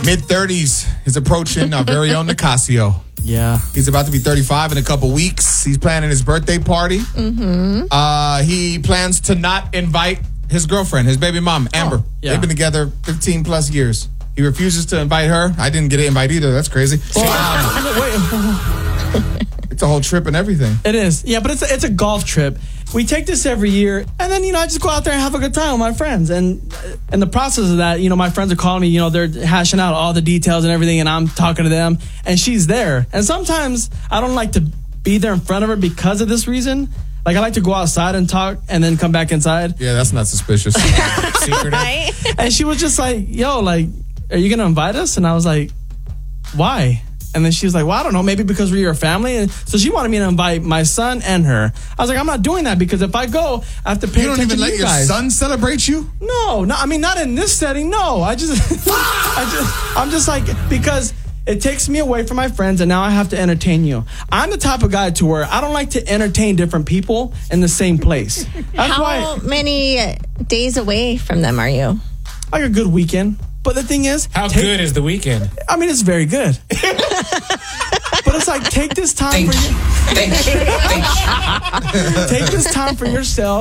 Mid-30s is approaching our very own Nicasio. Yeah. He's about to be 35 in a couple weeks. He's planning his birthday party. He plans to not invite his girlfriend, his baby mom, Amber. Yeah. They've been together 15 plus years. He refuses to invite her. I didn't get an invite either. That's crazy. It's a whole trip and everything. It is. Yeah, but it's a golf trip. We take this every year, and then, I just go out there and have a good time with my friends. And in the process of that, my friends are calling me, they're hashing out all the details and everything, and I'm talking to them, and she's there. And sometimes I don't like to be there in front of her because of this reason. Like, I like to go outside and talk and then come back inside. Yeah, that's not suspicious. Secretive. Right? And she was just like, yo, like, are you going to invite us? And I was like, why? And then she was like, well, I don't know, maybe because we're your family. And so she wanted me to invite my son and her. I was like, I'm not doing that because if I go, I have to pay attention to you guys. You don't even let your son celebrate you? No, I mean, not in this setting. No, I'm just like, because it takes me away from my friends and now I have to entertain you. I'm the type of guy to where I don't like to entertain different people in the same place. That's How many days away from them are you? Like a good weekend. But the thing is, how good is the weekend? I mean, it's very good. But it's like, take this time for you. Thank you. Take this time for yourself.